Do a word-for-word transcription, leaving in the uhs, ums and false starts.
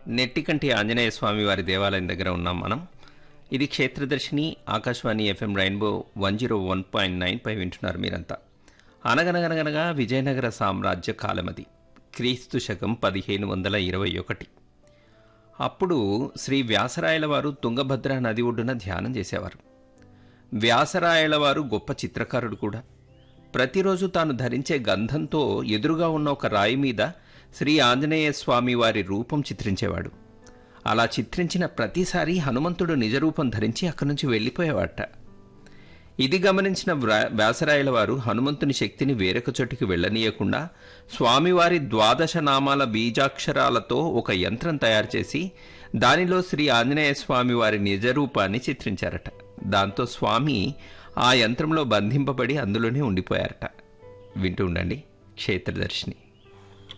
నెట్టికంటి ఆంజనేయ స్వామి వారి దేవాలయం దగ్గర ఉన్నాం మనం. ఇది క్షేత్రదర్శిని Akashvani FM rainbow one zero one point nine పై వింటున్నారు మీరంతా. అనగనగనగనగా విజయనగర సామ్రాజ్య కాలమది, క్రీస్తు శకం పదిహేను వందల ఇరవై ఒకటి. అప్పుడు శ్రీ వ్యాసరాయల వారు తుంగభద్ర నది ఒడ్డున ధ్యానం చేసేవారు. వ్యాసరాయల వారు గొప్ప చిత్రకారుడు కూడా. ప్రతిరోజు తాను ధరించే గంధంతో ఎదురుగా ఉన్న ఒక రాయి మీద శ్రీ ఆంజనేయ స్వామి వారి రూపం చిత్రించేవాడు. అలా చిత్రించిన ప్రతిసారి హనుమంతుడు నిజరూపం ధరించి అక్కడి నుంచి వెళ్ళిపోయేవాట. ఇది గమనించిన వ్యాసరాయల వారు హనుమంతుని శక్తిని వేరొక చోటికి వెళ్ళనీయకుండా స్వామివారి ద్వాదశ నామాల బీజాక్షరాలతో ఒక యంత్రం తయారు చేసి దానిలో శ్రీ ఆంజనేయ స్వామి వారి నిజరూపాన్ని చిత్రించారట. దాంతో స్వామి ఆ యంత్రంలో బంధింపబడి అందులోనే ఉండిపోయారట. వింటూ ఉండండి క్షేత్రదర్శిని.